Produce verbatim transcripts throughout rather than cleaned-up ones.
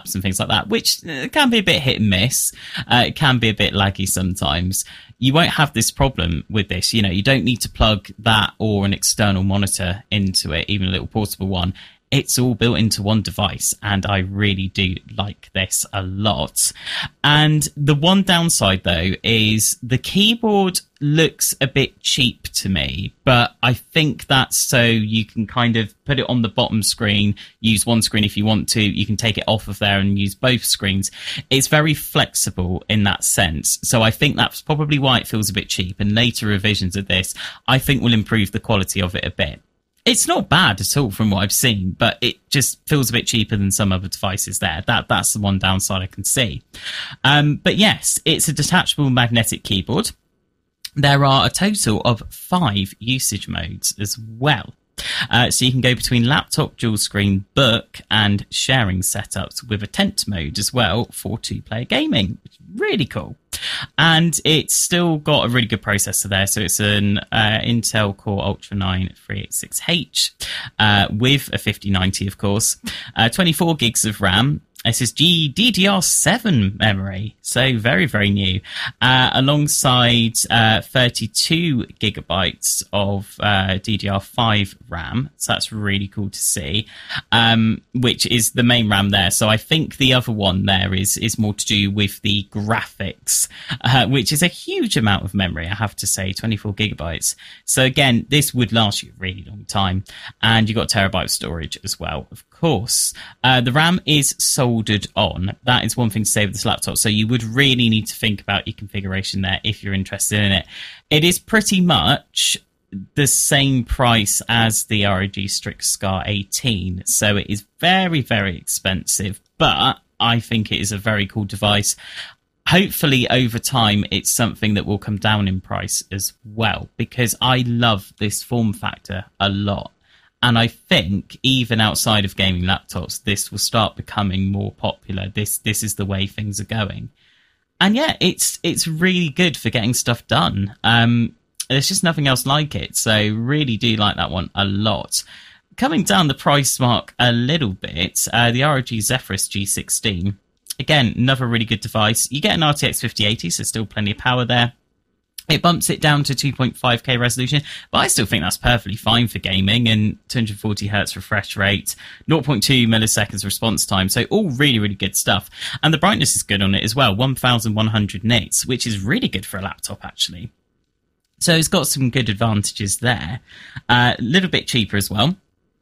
apps and things like that, which uh, can be a bit hit and miss. Uh, it can be a bit laggy sometimes. You won't have this problem with this. You know, you don't need to plug that or an external monitor into it, even a little portable one. It's all built into one device, and I really do like this a lot. And the one downside, though, is the keyboard looks a bit cheap to me, but I think that's so you can kind of put it on the bottom screen, use one screen if you want to, you can take it off of there and use both screens. It's very flexible in that sense. So I think that's probably why it feels a bit cheap, and later revisions of this, I think, will improve the quality of it a bit. It's not bad at all from what I've seen, but it just feels a bit cheaper than some other devices there. That That's the one downside I can see. Um, but yes, it's a detachable magnetic keyboard. There are a total of five usage modes as well. Uh, so you can go between laptop, dual screen, book, and sharing setups with a tent mode as well for two-player gaming, which is really cool. And it's still got a really good processor there. So it's an uh, Intel Core Ultra nine three eighty-six H uh, with a fifty ninety, of course, uh, twenty-four gigs of RAM. S S D D D R seven memory, so very, very new, uh, alongside uh, thirty-two gigabytes of uh, D D R five RAM. So that's really cool to see, um, which is the main RAM there. So I think the other one there is is more to do with the graphics, uh, which is a huge amount of memory, I have to say, twenty-four gigabytes. So again, this would last you a really long time, and you've got terabyte of storage as well, of course. Uh, the RAM is soldered on. That is one thing to say with this laptop. So you would really need to think about your configuration there if you're interested in it. It is pretty much the same price as the R O G Strix Scar eighteen. So it is very, very expensive, but I think it is a very cool device. Hopefully over time it's something that will come down in price as well, because I love this form factor a lot. And I think even outside of gaming laptops, this will start becoming more popular. This this is the way things are going. And yeah, it's it's really good for getting stuff done. Um, there's just nothing else like it. So really do like that one a lot. Coming down the price mark a little bit, uh, the R O G Zephyrus G sixteen. Again, another really good device. You get an R T X fifty eighty, so still plenty of power there. It bumps it down to two point five K resolution, but I still think that's perfectly fine for gaming, and two hundred forty hertz refresh rate, zero point two milliseconds response time, so all really, really good stuff. And the brightness is good on it as well, one thousand one hundred nits, which is really good for a laptop, actually. So it's got some good advantages there. A uh, little bit cheaper as well,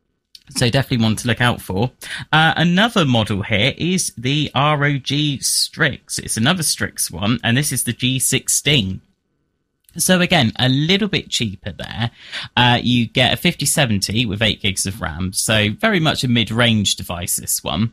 so definitely one to look out for. Uh, another model here is the R O G Strix. It's another Strix one, and this is the G sixteen. So again, a little bit cheaper there. Uh, you get a fifty seventy with eight gigs of RAM, so very much a mid-range device, this one.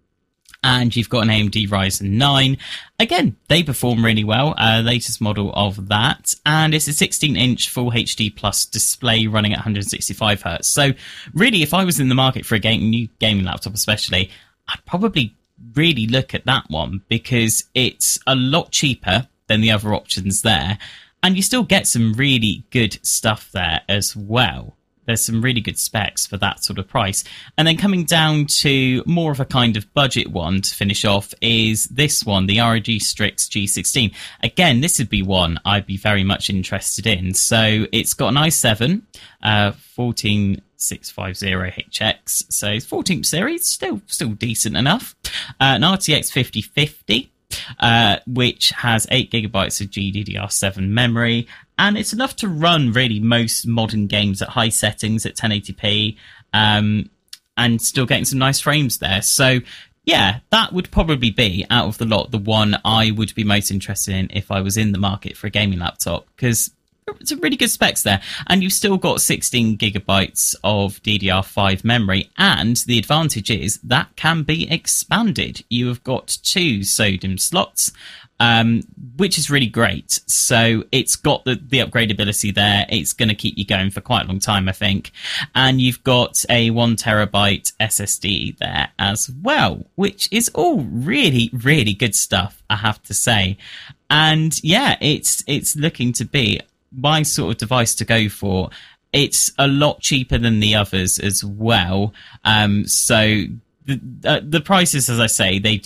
And you've got an A M D Ryzen nine. Again, they perform really well, uh, latest model of that. And it's a sixteen inch Full H D Plus display running at one hundred sixty-five hertz. So really, if I was in the market for a game, new gaming laptop especially, I'd probably really look at that one, because it's a lot cheaper than the other options there. And you still get some really good stuff there as well. There's some really good specs for that sort of price. And then coming down to more of a kind of budget one to finish off is this one, the R O G Strix G sixteen. Again, this would be one I'd be very much interested in. So it's got an i seven, uh, fourteen six fifty H X. So it's fourteenth series, still still decent enough. Uh, an R T X fifty fifty. Uh, which has eight gigabytes of G D D R seven memory, and it's enough to run really most modern games at high settings at ten eighty p, um, and still getting some nice frames there. So yeah, that would probably be, out of the lot, the one I would be most interested in if I was in the market for a gaming laptop, because it's a really good specs there, and you've still got sixteen gigabytes of D D R five memory, and the advantage is that can be expanded. You have got two SODIMM slots, um, which is really great. So it's got the, the upgradability there. It's going to keep you going for quite a long time, I think. And you've got a one terabyte S S D there as well, which is all really, really good stuff, I have to say. And yeah, it's it's looking to be my sort of device to go for. It's a lot cheaper than the others as well. Um, so the, uh, the prices, as I say, they